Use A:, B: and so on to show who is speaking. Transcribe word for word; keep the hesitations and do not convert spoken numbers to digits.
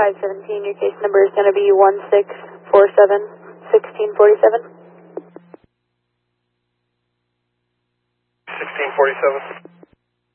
A: five seventeen, your case number is going to be one six four seven, one six four seven.
B: sixteen forty-seven.